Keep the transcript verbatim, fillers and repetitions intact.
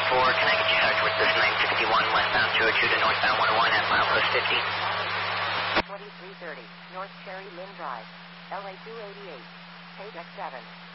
four, can I get you charged with this nine sixty-one westbound two oh two to northbound one oh one at milepost fifty? twenty-three thirty, North Cherry Lynn Drive, L A two eighty-eight, page X seven.